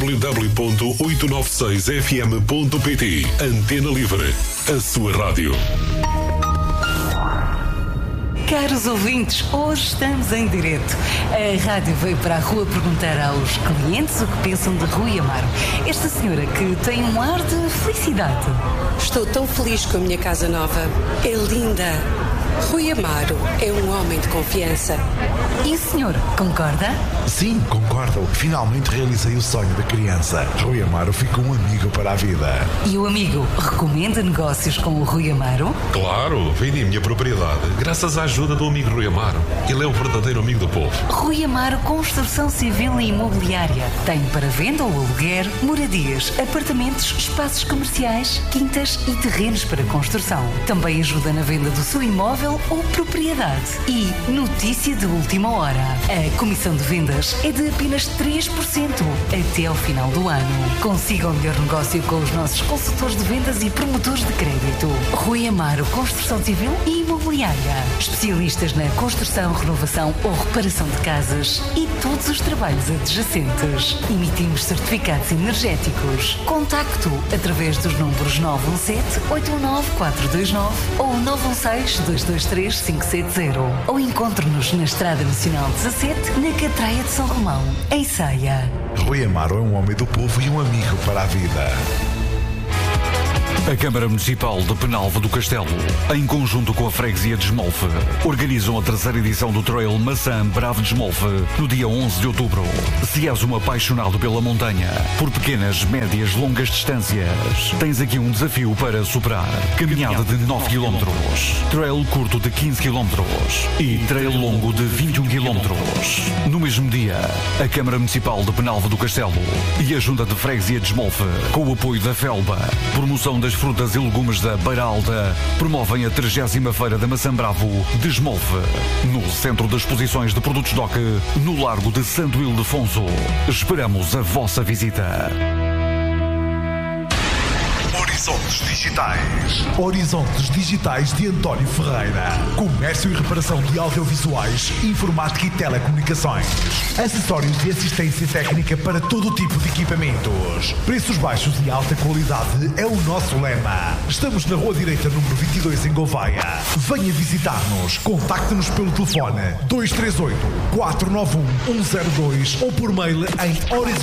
www.896fm.pt. Antena Livre, a sua rádio. Caros ouvintes, hoje estamos em direto. A rádio veio para a rua perguntar aos clientes o que pensam de Rui Amaro. Esta senhora que tem um ar de felicidade. Estou tão feliz com a minha casa nova. É linda. Rui Amaro é um homem de confiança. E o senhor, concorda? Sim, concordo. Finalmente realizei o sonho da criança. Rui Amaro ficou um amigo para a vida. E o amigo recomenda negócios com o Rui Amaro? Claro, vendi a minha propriedade graças à ajuda do amigo Rui Amaro. Ele é o verdadeiro amigo do povo. Rui Amaro Construção Civil e Imobiliária. Tem para venda ou aluguer moradias, apartamentos, espaços comerciais, quintas e terrenos para construção. Também ajuda na venda do seu imóvel ou propriedade. E notícia de última hora. A comissão de vendas é de apenas 3% até ao final do ano. Consiga o melhor negócio com os nossos consultores de vendas e promotores de crédito. Rui Amaro Construção Civil e Imobiliária. Especialistas na construção, renovação ou reparação de casas e todos os trabalhos adjacentes. Emitimos certificados energéticos. Contacto através dos números 917-819-429 ou 916-223-570. Ou encontre-nos na Estrada Nacional 17, na Catraia de São Romão, em Ceia. Rui Amaro é um homem do povo e um amigo para a vida. A Câmara Municipal de Penalva do Castelo, em conjunto com a Freguesia de Esmolfe, organizam a terceira edição do Trail Maçã Bravo de Esmolfe no dia 11 de outubro. Se és um apaixonado pela montanha, por pequenas, médias, longas distâncias, tens aqui um desafio para superar. Caminhada de 9 km, trail curto de 15 km e trail longo de 21 km. No mesmo dia, a Câmara Municipal de Penalva do Castelo e a Junta de Freguesia de Esmolfe, com o apoio da Felba, promoção das frutas e legumes da Beira Alta, promovem a 30ª Feira da Maçã Bravo de Esmolfe, no Centro de Exposições de Produtos DOC, no Largo de Santo Ildefonso. Esperamos a vossa visita. Horizontes Digitais. Horizontes Digitais de António Ferreira. Comércio e reparação de audiovisuais, informática e telecomunicações. Acessórios e assistência técnica para todo tipo de equipamentos. Preços baixos e alta qualidade é o nosso lema. Estamos na Rua Direita, número 22, em Gouveia. Venha visitar-nos. Contacte-nos pelo telefone 238-491-102 ou por mail em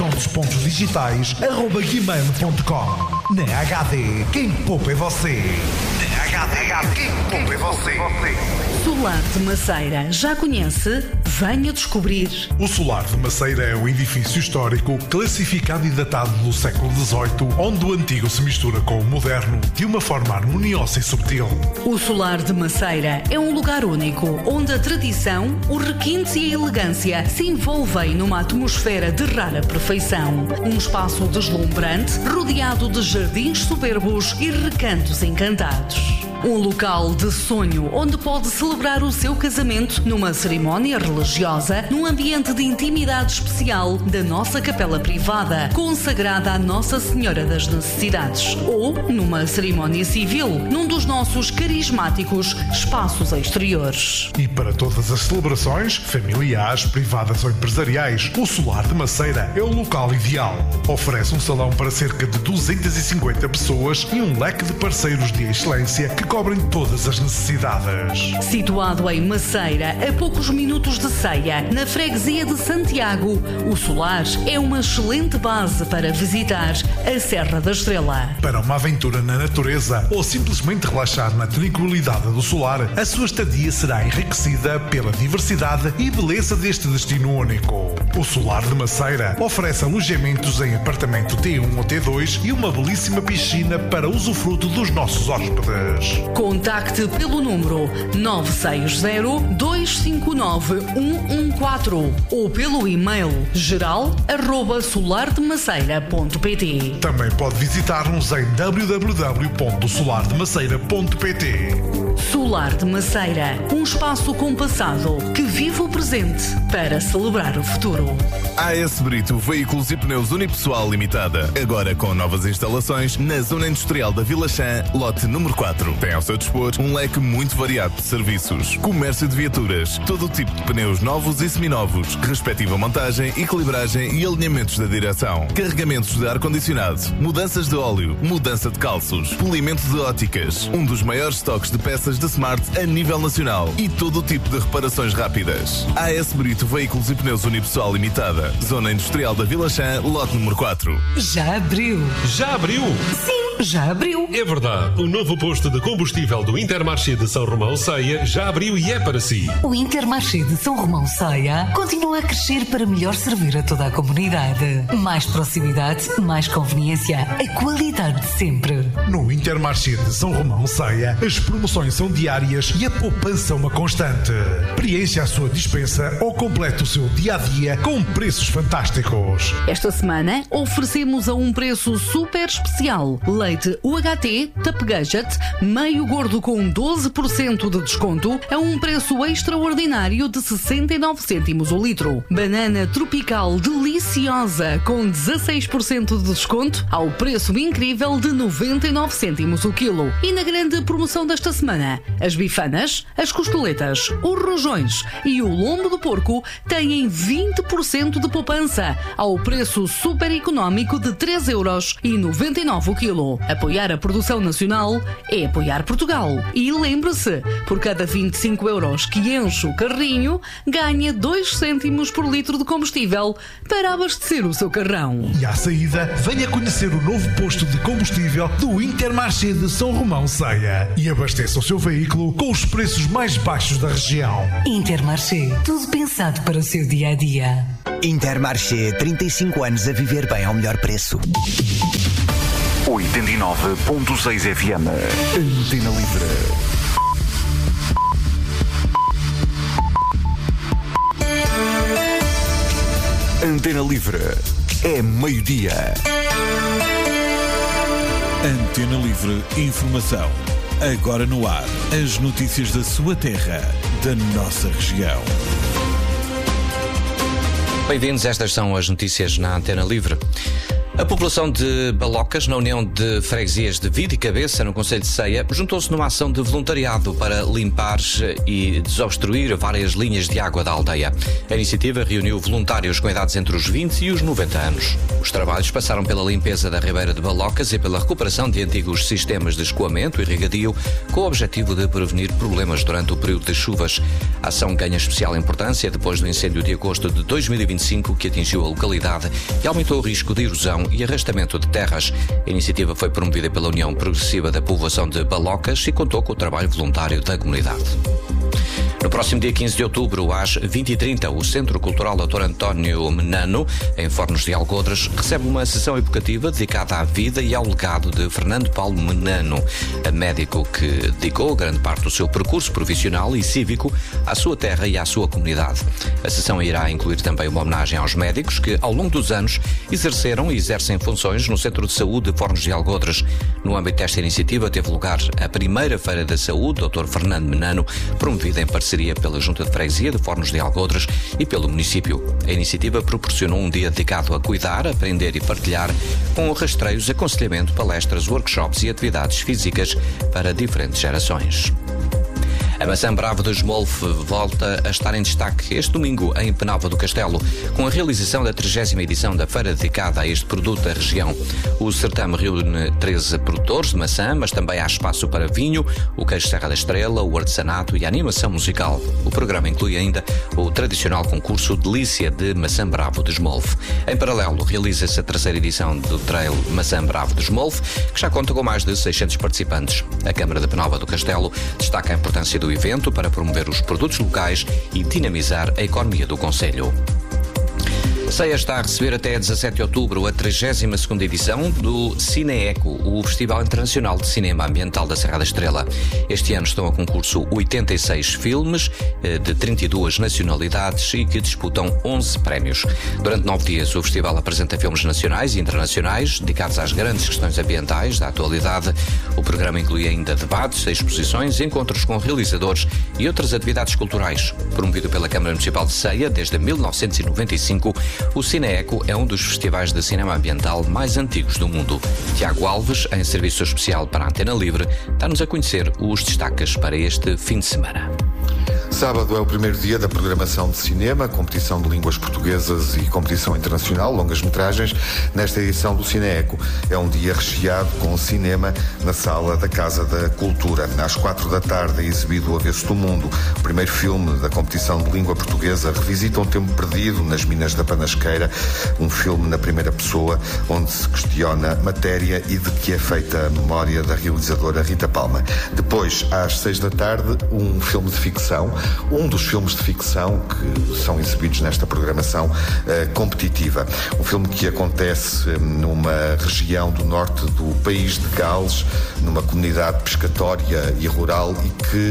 horizontes.digitais@gmail.com. Na HD, quem poupa é você. Na HD, quem poupa é você. Solar de Maceira, já conhece? Venha descobrir. O Solar de Maceira é um edifício histórico classificado e datado do século XVIII, onde o antigo se mistura com o moderno de uma forma harmoniosa e subtil. O Solar de Maceira é um lugar único, onde a tradição, o requinte e a elegância se envolvem numa atmosfera de rara perfeição. Um espaço deslumbrante, rodeado de jardins soberbos e recantos encantados. Um local de sonho onde pode celebrar o seu casamento numa cerimónia religiosa, num ambiente de intimidade especial da nossa capela privada, consagrada à Nossa Senhora das Necessidades, ou numa cerimónia civil, num dos nossos carismáticos espaços exteriores. E para todas as celebrações, familiares, privadas ou empresariais, o Solar de Maceira é o local ideal. Oferece um salão para cerca de 250 pessoas e um leque de parceiros de excelência que cobrem todas as necessidades. Situado em Maceira, a poucos minutos de Ceia, na freguesia de Santiago, o Solar é uma excelente base para visitar a Serra da Estrela. Para uma aventura na natureza ou simplesmente relaxar na tranquilidade do Solar, a sua estadia será enriquecida pela diversidade e beleza deste destino único. O Solar de Maceira oferece alojamentos em apartamento T1 ou T2 e uma belíssima piscina para usufruto dos nossos hóspedes. Contacte pelo número 960-259-114 ou pelo e-mail geral@solardemaceira.pt. Também pode visitar-nos em www.solardemaceira.pt. Solar de Maceira, um espaço compassado que vive o presente para celebrar o futuro. AS Brito Veículos e Pneus Unipessoal Limitada, agora com novas instalações na Zona Industrial da Vila Chã, lote número 4. tem ao seu dispor um leque muito variado de serviços. Comércio de viaturas, todo o tipo de pneus novos e seminovos, respectiva montagem, equilibragem e alinhamentos da direção, carregamentos de ar-condicionado, mudanças de óleo, mudança de calços, polimento de óticas, um dos maiores estoques de peças de Smart a nível nacional e todo o tipo de reparações rápidas. AS Brito Veículos e Pneus Unipessoal Limitada, Zona Industrial da Vila Chã, lote número 4. Já abriu? Já abriu? Sim, já abriu. É verdade, o novo posto de combustível do Intermarché de São Romão Ceia já abriu e é para si. O Intermarché de São Romão Ceia continua a crescer para melhor servir a toda a comunidade. Mais proximidade, mais conveniência, a qualidade de sempre. No Intermarché de São Romão Ceia, as promoções são diárias e a poupança uma constante. Preencha a sua dispensa ou complete o seu dia-a-dia com preços fantásticos. Esta semana oferecemos a um preço super especial. Leite UHT Top Gadget, meio gordo com 12% de desconto, a um preço extraordinário de 69 cêntimos o litro. Banana tropical deliciosa com 16% de desconto, ao preço incrível de 99 cêntimos o quilo. E na grande promoção desta semana, as bifanas, as costeletas, os rojões e o lombo do porco têm 20% de poupança, ao preço super económico de 3,99€ o quilo. Apoiar a produção nacional é apoiar Portugal. E lembre-se, por cada 25€ que enche o carrinho, ganha 2 cêntimos por litro de combustível para abastecer o seu carrão. E à saída, venha conhecer o novo posto de combustível do Intermarché de São Romão Ceia e abasteça o seu veículo com os preços mais baixos da região. Intermarché, tudo pensado para o seu dia-a-dia. Intermarché, 35 anos a viver bem ao melhor preço. 89.6 FM. Antena Livre. Antena Livre. É meio-dia. Antena Livre Informação. Agora no ar. As notícias da sua terra, da nossa região. Bem-vindos, estas são as notícias na Antena Livre. A população de Balocas, na União de Freguesias de Vide e Cabeça, no Concelho de Ceia, juntou-se numa ação de voluntariado para limpar e desobstruir várias linhas de água da aldeia. A iniciativa reuniu voluntários com idades entre os 20 e os 90 anos. Os trabalhos passaram pela limpeza da Ribeira de Balocas e pela recuperação de antigos sistemas de escoamento e regadio, com o objetivo de prevenir problemas durante o período de chuvas. A ação ganha especial importância depois do incêndio de agosto de 2025, que atingiu a localidade e aumentou o risco de erosão e arrastamento de terras. A iniciativa foi promovida pela União Progressiva da Povoação de Balocas e contou com o trabalho voluntário da comunidade. No próximo dia 15 de outubro, às 20h30, o Centro Cultural Dr. António Menano, em Fornos de Algodres, recebe uma sessão educativa dedicada à vida e ao legado de Fernando Paulo Menano, médico que dedicou grande parte do seu percurso profissional e cívico à sua terra e à sua comunidade. A sessão irá incluir também uma homenagem aos médicos que, ao longo dos anos, exerceram e exercem funções no Centro de Saúde de Fornos de Algodres. No âmbito desta iniciativa, teve lugar a primeira Feira da Saúde, Dr. Fernando Menano, promovida em parceria pela Junta de Freguesia de Fornos de Algodres e pelo município. A iniciativa proporcionou um dia dedicado a cuidar, aprender e partilhar, com rastreios, aconselhamento, palestras, workshops e atividades físicas para diferentes gerações. A maçã Bravo de Esmolfe volta a estar em destaque este domingo em Penalva do Castelo, com a realização da 30ª edição da feira dedicada a este produto da região. O certame reúne 13 produtores de maçã, mas também há espaço para vinho, o queijo Serra da Estrela, o artesanato e a animação musical. O programa inclui ainda o tradicional concurso Delícia de Maçã Bravo de Esmolfe. Em paralelo, realiza-se a 3ª edição do Trail Maçã Bravo de Esmolfe, que já conta com mais de 600 participantes. A Câmara de Penalva do Castelo destaca a importância do evento para promover os produtos locais e dinamizar a economia do concelho. Ceia está a receber até 17 de outubro a 32ª edição do Cineeco, o Festival Internacional de Cinema Ambiental da Serra da Estrela. Este ano estão a concurso 86 filmes de 32 nacionalidades e que disputam 11 prémios. Durante 9 dias, o festival apresenta filmes nacionais e internacionais dedicados às grandes questões ambientais da atualidade. O programa inclui ainda debates, exposições, encontros com realizadores e outras atividades culturais. Promovido pela Câmara Municipal de Ceia desde 1995, O Cineeco é um dos festivais de cinema ambiental mais antigos do mundo. Tiago Alves, em serviço especial para a Antena Livre, dá-nos a conhecer os destaques para este fim de semana. Sábado é o primeiro dia da programação de cinema, competição de línguas portuguesas e competição internacional, longas-metragens, nesta edição do Cineeco. É um dia recheado com cinema na sala da Casa da Cultura. Às 4 da tarde é exibido O Avesso do Mundo. O primeiro filme da competição de língua portuguesa revisita um tempo perdido nas Minas da Panasqueira, um filme na primeira pessoa, onde se questiona matéria e de que é feita a memória da realizadora Rita Palma. Depois, às 6 da tarde, um filme de ficção, um dos filmes de ficção que são exibidos nesta programação competitiva. Um filme que acontece numa região do norte do país de Gales, numa comunidade pescatória e rural e que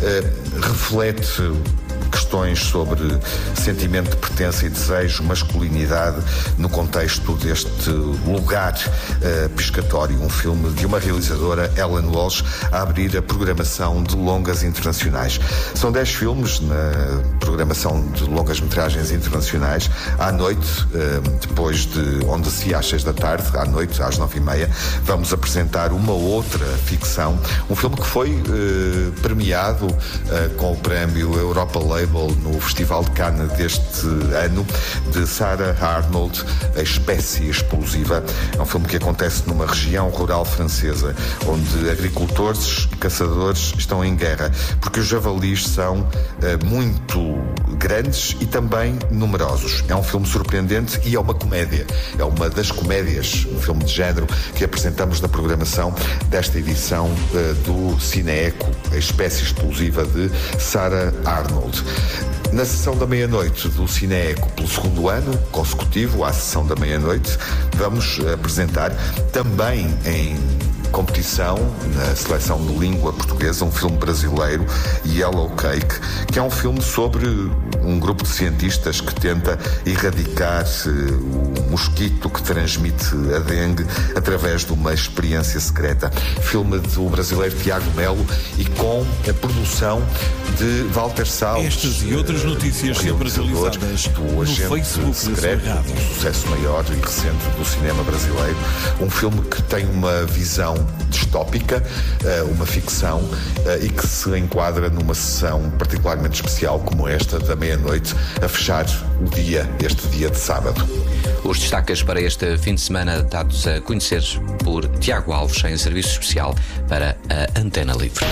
reflete questões sobre sentimento de pertença e desejo, masculinidade, no contexto deste lugar pescatório. Um filme de uma realizadora, Ellen Walsh, a abrir a programação de longas internacionais. São 10 filmes na programação de longas-metragens internacionais. À noite, depois de Onde se ia às 6 da tarde, à noite, às 9h30, vamos apresentar uma outra ficção. Um filme que foi premiado com o prémio Europa Label no Festival de Cannes deste ano, de Sarah Arnold, A Espécie Explosiva. É um filme que acontece numa região rural francesa, onde agricultores e caçadores estão em guerra, porque os javalis são muito grandes e também numerosos. É um filme surpreendente e é uma comédia. É uma das comédias, um filme de género que apresentamos na programação desta edição do Cineeco, A Espécie Explosiva, de Sarah Arnold. Na sessão da meia-noite do Cineeco, pelo segundo ano consecutivo, à sessão da meia-noite, vamos apresentar também em competição, na seleção de língua portuguesa, um filme brasileiro, Yellow Cake, que é um filme sobre um grupo de cientistas que tenta erradicar o mosquito que transmite a dengue através de uma experiência secreta. Filme do brasileiro Tiago Melo e com a produção de Walter Salles. Estas e outras notícias sempre atualizadas no Facebook secreto, um sucesso maior e recente do cinema brasileiro. Um filme que tem uma visão distópica, uma ficção, e que se enquadra numa sessão particularmente especial como esta da meia-noite, a fechar este dia de sábado. Os destaques para este fim de semana dados a conhecer por Tiago Alves, em serviço especial para a Antena Livre.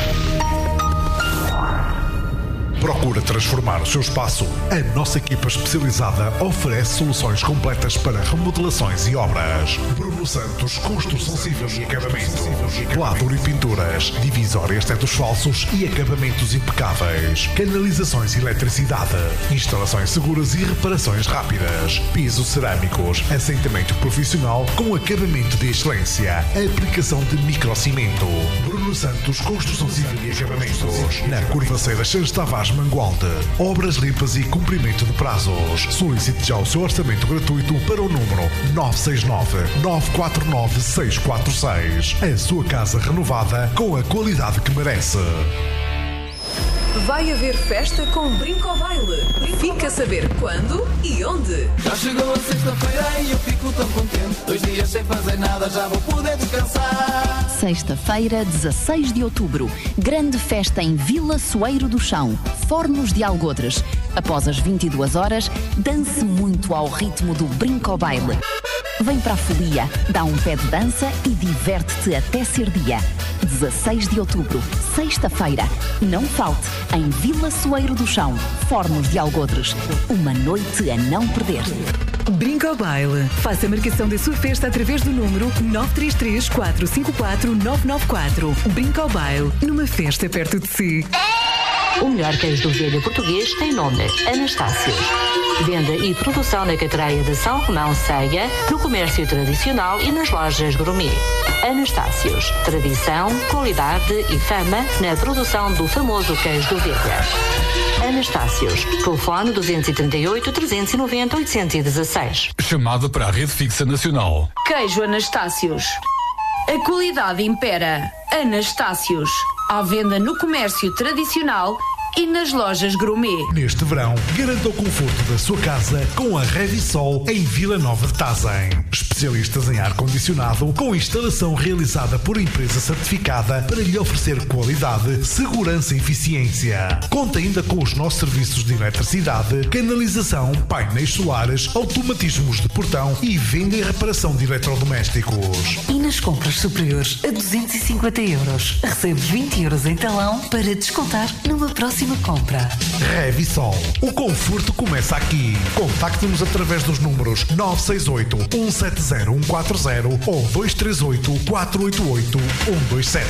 Procura transformar o seu espaço? A nossa equipa especializada oferece soluções completas para remodelações e obras. Bruno Santos, construção civil e acabamento. Pladur e pinturas, divisórias, tetos falsos e acabamentos impecáveis. Canalizações e eletricidade. Instalações seguras e reparações rápidas. Pisos cerâmicos, assentamento profissional com acabamento de excelência. Aplicação de microcimento. Bruno Santos, construção civil e acabamentos. Na Curvaceira Santos Tavares Mangualde. Obras limpas e cumprimento de prazos. Solicite já o seu orçamento gratuito para o número 969-949-646. A sua casa renovada com a qualidade que merece. Vai haver festa com Brinco ao Baile. Fica a saber quando e onde. Já chegou a sexta-feira e eu fico tão contente. 2 dias sem fazer nada, já vou poder descansar. Sexta-feira, 16 de outubro. Grande festa em Vila Soeiro do Chão, Fornos de Algodres. Após as 22 horas, dance muito ao ritmo do Brinco ao Baile. Vem para a folia, dá um pé de dança e diverte-te até ser dia. 16 de outubro, sexta-feira. Não falte, em Vila Soeiro do Chão, Fornos de Algodres. Uma noite a não perder. Brinco ao Baile. Faça a marcação da sua festa através do número 933-454-994. Brinco ao Baile, numa festa perto de si. O melhor queijo do velho português tem nome: Anastácios. Venda e produção na Catraia de São Romão Ceia, no comércio tradicional e nas lojas gourmet. Anastácios. Tradição, qualidade e fama na produção do famoso queijo do Velha. Anastácios. Telefone 238-390-816. Chamada para a Rede Fixa Nacional. Queijo Anastácios. A qualidade impera. Anastácios. À venda no comércio tradicional e nas lojas Gourmet. Neste verão, garanta o conforto da sua casa com a Revisol em Vila Nova de Tazem. Especialistas em ar-condicionado com instalação realizada por empresa certificada para lhe oferecer qualidade, segurança e eficiência. Conta ainda com os nossos serviços de eletricidade, canalização, painéis solares, automatismos de portão e venda e reparação de eletrodomésticos. E nas compras superiores a 250 euros, recebe 20 euros em talão para descontar numa próxima compra. Revisol. O conforto começa aqui. Contacte-nos através dos números 968 170 140 ou 238 488 127.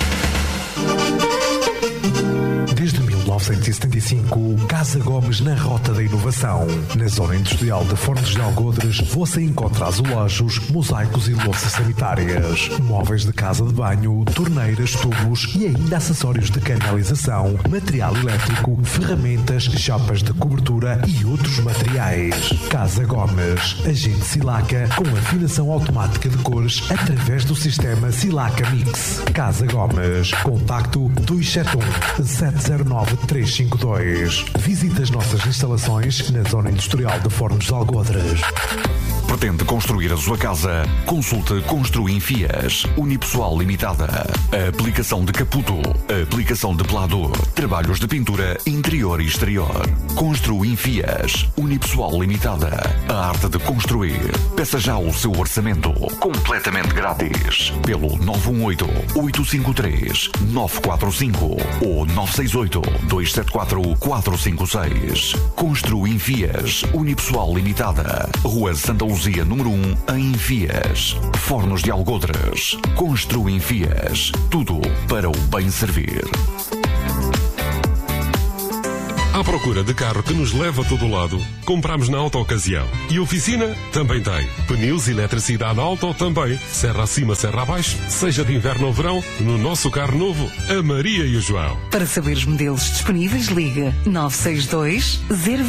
Desde 1975, Casa Gomes na Rota da Inovação. Na zona industrial de Fornos de Algodres, você encontra azulejos, mosaicos e louças sanitárias, móveis de casa de banho, torneiras, tubos e ainda acessórios de canalização, material elétrico, ferramentas, chapas de cobertura e outros materiais. Casa Gomes, agente Silaca com afinação automática de cores através do sistema Silaca Mix. Casa Gomes, contacto 271 709 352. Visite as nossas instalações na zona industrial de Fornos de Algodres. Pretende construir a sua casa? Consulte Construim Fias, Unipessoal Limitada. A aplicação de caputo, a aplicação de pelador, trabalhos de pintura interior e exterior. Construim Fias, Unipessoal Limitada. A arte de construir. Peça já o seu orçamento, completamente grátis, pelo 918-853-945 ou 968-274-456. Construim Fias, Unipessoal Limitada. Rua Santa Luzia, número 1, em Fias. Fornos de Algodres. Construim Fias. Tudo para o bem servir. À procura de carro que nos leva a todo lado, compramos na Auto Ocasião. E oficina também tem. Pneus e eletricidade Auto também. Serra acima, serra abaixo, seja de inverno ou verão, no nosso carro novo, a Maria e o João. Para saber os modelos disponíveis, liga 962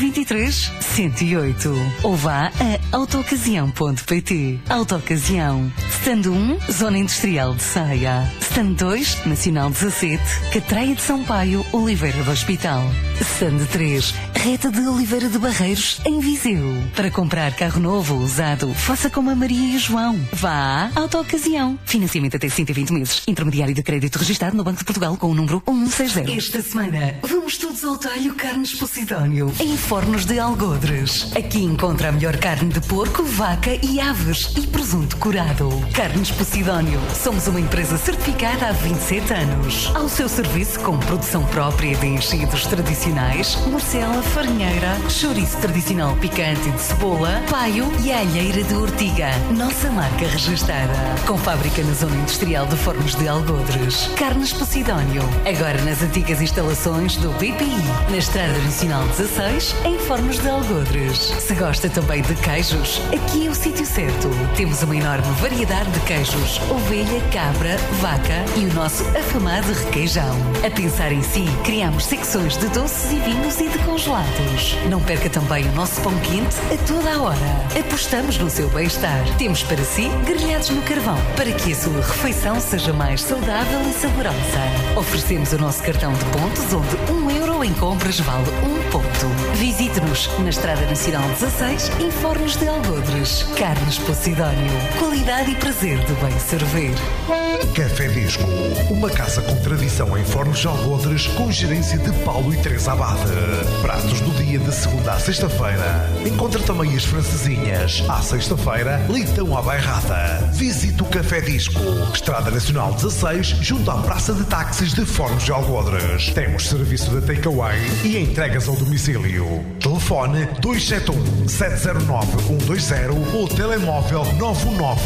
023 108 ou vá a autoocasião.pt. Auto Ocasião. Stand 1, Zona Industrial de Saia. Stand 2, Nacional 17, Catraia de São Paio, Oliveira do Hospital. Stand 3, Reta de Oliveira de Barreiros, em Viseu. Para comprar carro novo ou usado, faça como a Maria e o João. Vá à Auto Ocasião. Financiamento até 120 meses. Intermediário de crédito registado no Banco de Portugal com o número 160. Esta semana, vamos todos ao talho Carnes Posidónio, em Fornos de Algodres. Aqui encontra a melhor carne de porco, vaca e aves e presunto curado. Carnes Posidónio. Somos uma empresa certificada há 27 anos. Ao seu serviço com produção própria de enchidos tradicionais, morcela, farinheira, chouriço tradicional picante de cebola, paio e alheira de ortiga. Nossa marca registada. Com fábrica na zona industrial de Fornos de Algodres. Carnes Posidónio. Agora nas antigas instalações do BPI. Na Estrada Nacional 16, em Fornos de Algodres. Se gosta também de queijos, aqui é o sítio certo. Temos uma enorme variedade de queijos. Ovelha, cabra, vaca e o nosso afamado requeijão. A pensar em si, criamos secções de doces e vinhos e de congelados. Não perca também o nosso pão quente a toda a hora. Apostamos no seu bem-estar. Temos para si grelhados no carvão, para que a sua refeição seja mais saudável e saborosa. Oferecemos o nosso cartão de pontos, onde €1 em compras vale 1 ponto. Visite-nos na Estrada Nacional 16, em Fornos de Algodres. Carnes Posidónio. Qualidade e prazer de bem servir. Café Disco, uma casa com tradição em Fornos de Algodres, com gerência de Paulo e Teresa Abade. Pratos do dia de segunda à sexta-feira. Encontra também as francesinhas. À sexta-feira, leitão à bairrada. Visite o Café Disco, Estrada Nacional 16, junto à Praça de Táxis de Fornos de Algodres. Temos serviço de takeaway e entregas ao domicílio. Telefone 271 709 120 ou telemóvel 919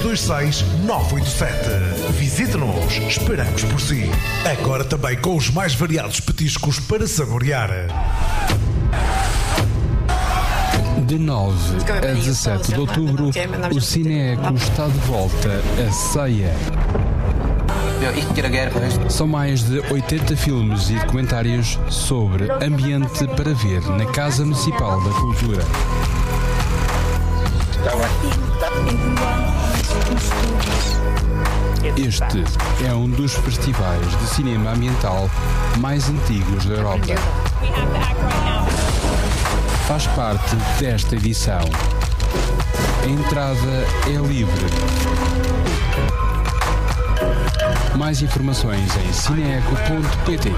326 987. Visite-nos, esperamos por si. Agora também com os mais variados petiscos para saborear. De 9 a 17 de outubro, o Cineeco está de volta a Ceia. São mais de 80 filmes e documentários sobre ambiente para ver na Casa Municipal da Cultura. Este é um dos festivais de cinema ambiental mais antigos da Europa. Faz parte desta edição. A entrada é livre. Mais informações em cineeco.pt.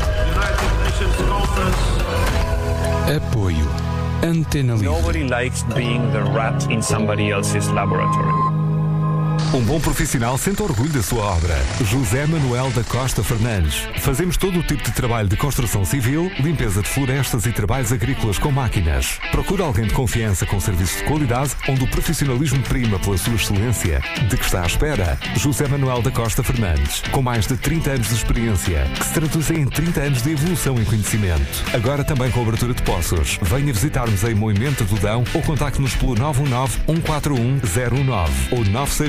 Apoio Antena Livre. Nobody likes being the rat in somebody else's laboratory. Um bom profissional sente orgulho da sua obra. José Manuel da Costa Fernandes. Fazemos todo o tipo de trabalho de construção civil, limpeza de florestas e trabalhos agrícolas com máquinas. Procura alguém de confiança com serviços de qualidade, onde o profissionalismo prima pela sua excelência. De que está à espera? José Manuel da Costa Fernandes. Com mais de 30 anos de experiência, que se traduzem em 30 anos de evolução e conhecimento. Agora também com abertura de poços. Venha visitar-nos em Moimenta do Dão ou contacte-nos pelo 919-141-019 ou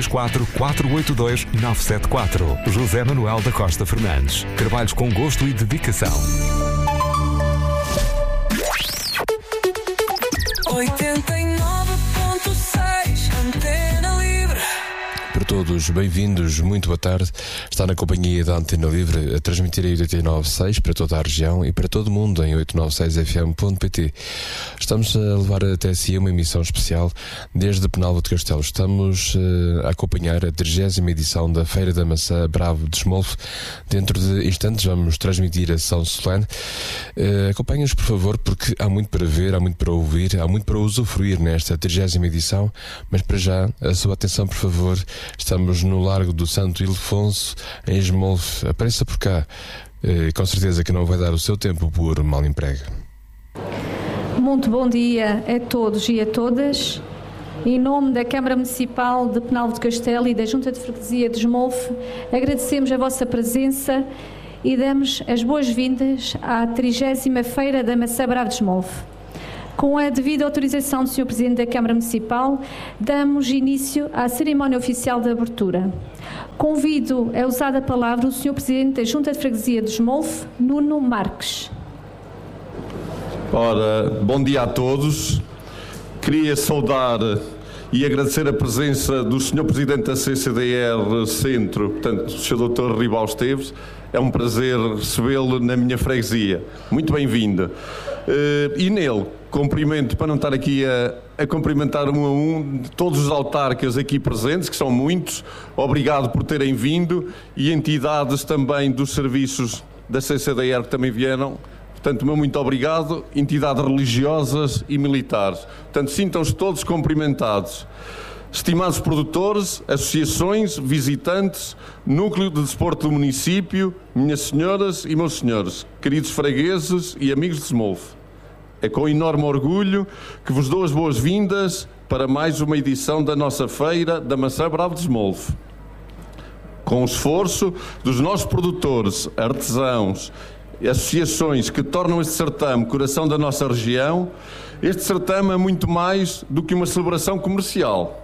964-482-974. José Manuel da Costa Fernandes. Trabalhos com gosto e dedicação. 89.6 Antena Livre. Para todos, bem-vindos, muito boa tarde. Está na companhia da Antena Livre a transmitir a 89.6 para toda a região e para todo o mundo em 896fm.pt. Estamos a levar até si uma emissão especial desde Penalva de Castelo. Estamos a acompanhar a 30ª edição da Feira da Maçã Bravo de Smolf. Dentro de instantes vamos transmitir a sessão solene. Acompanhem-nos, por favor, porque há muito para ver, há muito para ouvir, há muito para usufruir nesta 30ª edição, mas para já, a sua atenção, por favor. Estamos no Largo do Santo Ildefonso, em Smolf. Apareça por cá. Com certeza que não vai dar o seu tempo por mal emprego. Muito bom dia a todos e a todas. Em nome da Câmara Municipal de Penalva de Castelo e da Junta de Freguesia de Smolf, agradecemos a vossa presença e damos as boas-vindas à 30ª Feira da Maçã Bravo de Smolf. Com a devida autorização do Sr. Presidente da Câmara Municipal, damos início à cerimónia oficial de abertura. Convido a usar a palavra o Sr. Presidente da Junta de Freguesia de Smolf, Nuno Marques. Ora, bom dia a todos. Queria saudar e agradecer a presença do Sr. Presidente da CCDR Centro, portanto, o Sr. Dr. Ribal Esteves. É um prazer recebê-lo na minha freguesia. Muito bem-vindo. E nele, cumprimento, para não estar aqui a cumprimentar um a um, de todos os autarcas aqui presentes, que são muitos, obrigado por terem vindo, e entidades também dos serviços da CCDR que também vieram. Portanto, meu muito obrigado, entidades religiosas e militares. Portanto, sintam-se todos cumprimentados. Estimados produtores, associações, visitantes, núcleo de desporto do município, minhas senhoras e meus senhores, queridos fregueses e amigos de Smolf, é com enorme orgulho que vos dou as boas-vindas para mais uma edição da nossa Feira da Maçã Bravo de Smolf. Com o esforço dos nossos produtores, artesãos e associações que tornam este certame coração da nossa região, este certame é muito mais do que uma celebração comercial.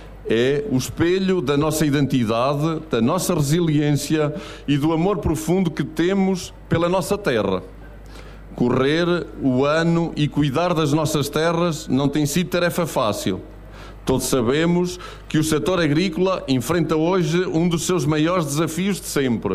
É o espelho da nossa identidade, da nossa resiliência e do amor profundo que temos pela nossa terra. Correr o ano e cuidar das nossas terras não tem sido tarefa fácil. Todos sabemos que o setor agrícola enfrenta hoje um dos seus maiores desafios de sempre.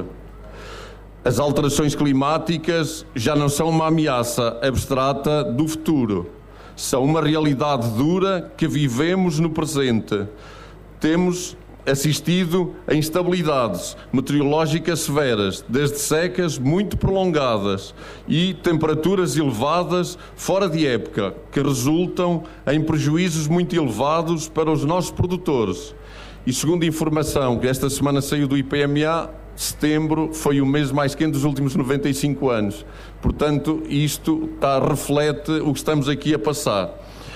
As alterações climáticas já não são uma ameaça abstrata do futuro. São uma realidade dura que vivemos no presente. Temos assistido a instabilidades meteorológicas severas, desde secas muito prolongadas e temperaturas elevadas fora de época, que resultam em prejuízos muito elevados para os nossos produtores. E segundo a informação que esta semana saiu do IPMA, setembro foi o mês mais quente dos últimos 95 anos. Portanto, isto reflete o que estamos aqui a passar.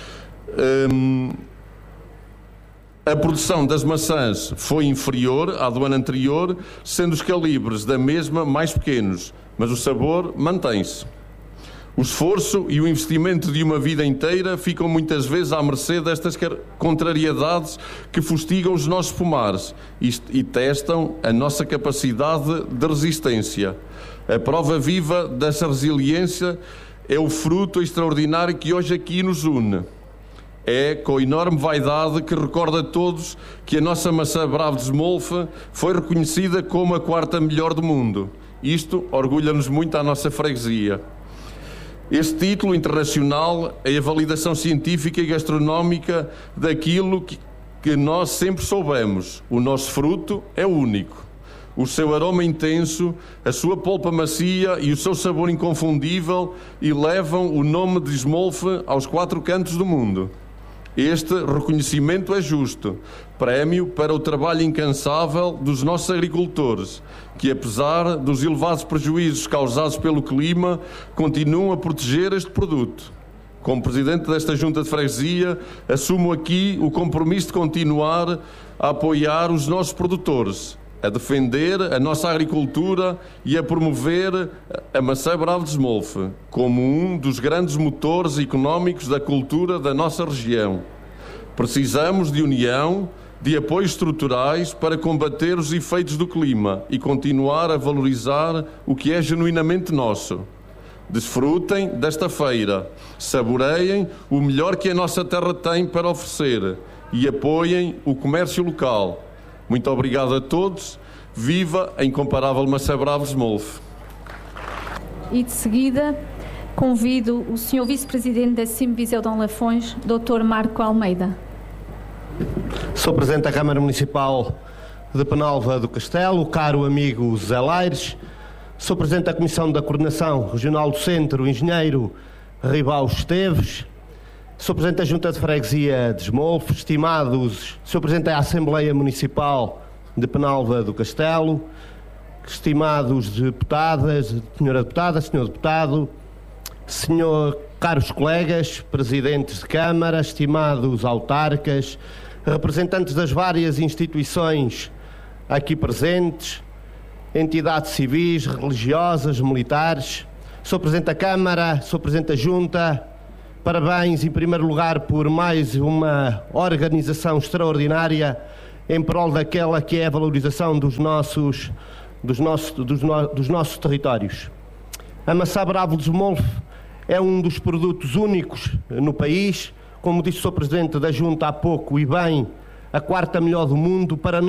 A produção das maçãs foi inferior à do ano anterior, sendo os calibres da mesma mais pequenos, mas o sabor mantém-se. O esforço e o investimento de uma vida inteira ficam muitas vezes à mercê destas contrariedades que fustigam os nossos pomares e testam a nossa capacidade de resistência. A prova viva dessa resiliência é o fruto extraordinário que hoje aqui nos une. É com enorme vaidade que recorda a todos que a nossa maçã Bravo de Smolfe foi reconhecida como a 4ª melhor do mundo. Isto orgulha-nos muito à nossa freguesia. Este título internacional é a validação científica e gastronómica daquilo que nós sempre soubemos. O nosso fruto é único. O seu aroma intenso, a sua polpa macia e o seu sabor inconfundível elevam o nome de Smolfe aos 4 cantos do mundo. Este reconhecimento é justo, prémio para o trabalho incansável dos nossos agricultores, que apesar dos elevados prejuízos causados pelo clima, continuam a proteger este produto. Como Presidente desta Junta de Freguesia, assumo aqui o compromisso de continuar a apoiar os nossos produtores, a defender a nossa agricultura e a promover a maçã Bravo de Smolfe como um dos grandes motores económicos da cultura da nossa região. Precisamos de união, de apoios estruturais para combater os efeitos do clima e continuar a valorizar o que é genuinamente nosso. Desfrutem desta feira, saboreiem o melhor que a nossa terra tem para oferecer e apoiem o comércio local. Muito obrigado a todos. Viva a incomparável maçã Bravo de Smolfe. E de seguida, convido o Sr. Vice-Presidente da CIM Viseu Dom Lafões, Dr. Marco Almeida. Sou Presidente da Câmara Municipal de Penalva do Castelo, caro amigo Zé Laires. Sou Presidente da Comissão da Coordenação Regional do Centro, Engenheiro Ribal Esteves. Sou Presidente da Junta de Freguesia de Smolfe, Sou Presidente da Assembleia Municipal de Penalva do Castelo, estimados deputadas, Senhora Deputada, Senhor Deputado, caros colegas, Presidentes de Câmara, estimados autarcas, representantes das várias instituições aqui presentes, entidades civis, religiosas, militares. Sou Presidente da Câmara, sou Presidente da Junta. Parabéns, em primeiro lugar, por mais uma organização extraordinária em prol daquela que é a valorização dos nossos territórios. A maçã Bravo de Smolfe é um dos produtos únicos no país. Como disse o Sr. Presidente da Junta há pouco, e bem, a 4ª melhor do mundo. Para